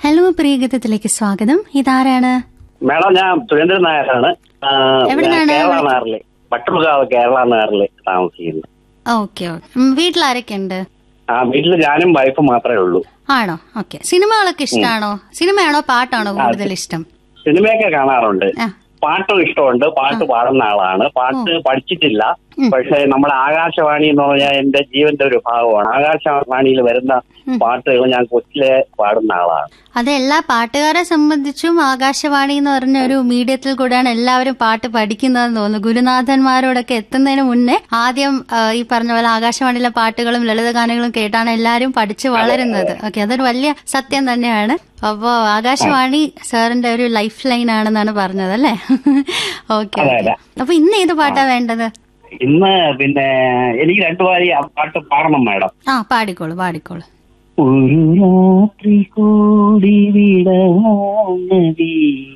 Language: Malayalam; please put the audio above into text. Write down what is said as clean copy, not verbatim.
ഹലോ, പ്രിയഗീതത്തിലേക്ക് സ്വാഗതം. ഇതാരാണ്? മേഡം, ഞാൻ സുരേന്ദ്രൻ നായരാണ്. കേരള നായറില്, പട്ടുകാവ് കേരള നായറില് താമസിക്കുന്നത്. ഓക്കെ. വീട്ടിലാരൊക്കെ ഉണ്ട്? വീട്ടില് ഞാനും വൈഫും മാത്രമേ ഉള്ളൂ. ആണോ? ഓക്കെ. സിനിമകളൊക്കെ ഇഷ്ടമാണോ? സിനിമയാണോ പാട്ടാണോ കൂടുതൽ ഇഷ്ടം? സിനിമയൊക്കെ കാണാറുണ്ട്. പാട്ടും ഇഷ്ടമുണ്ട്. പാട്ട് പാടുന്ന ആളാണ്. പാട്ട് പഠിച്ചിട്ടില്ല. പക്ഷെ നമ്മുടെ ആകാശവാണി എന്ന് പറഞ്ഞാൽ എന്റെ ജീവന്റെ ഒരു ഭാഗമാണ്. ആകാശവാണിയിൽ വരുന്ന പാട്ടുകൾ ഞാൻ കൊച്ചിലെ പാടുന്ന ആളാണ്. അത് എല്ലാ പാട്ടുകാരെ സംബന്ധിച്ചും ആകാശവാണി എന്ന് പറഞ്ഞ ഒരു മീഡിയത്തിൽ കൂടെയാണ് എല്ലാവരും പാട്ട് പഠിക്കുന്നതെന്ന് തോന്നുന്നു. ഗുരുനാഥന്മാരോടൊക്കെ എത്തുന്നതിന് മുന്നേ ആദ്യം ഈ പറഞ്ഞ പോലെ ആകാശവാണിയിലെ പാട്ടുകളും ലളിതഗാനങ്ങളും കേട്ടാണ് എല്ലാവരും പഠിച്ചു വളരുന്നത്. ഓക്കെ, അതൊരു വലിയ സത്യം തന്നെയാണ്. അപ്പോ ആകാശവാണി സാറിന്റെ ഒരു ലൈഫ് ലൈൻ ആണെന്നാണ് പറഞ്ഞത് അല്ലേ? ഓക്കെ. അപ്പൊ ഇന്ന് ഏത് പാട്ടാ വേണ്ടത്? ഇന്ന് പിന്നെ എനിക്ക് രണ്ടു വാരി പാട്ട് പാടണം മാഡം. പാടിക്കോളൂ. ഒരു രാത്രി കൂടി വിട